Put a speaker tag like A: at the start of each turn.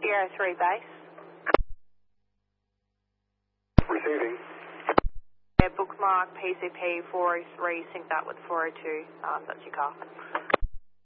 A: Sierra 3 base.
B: Receiving.
A: Yeah, bookmark PCP 403, sync that with 402. That's your car.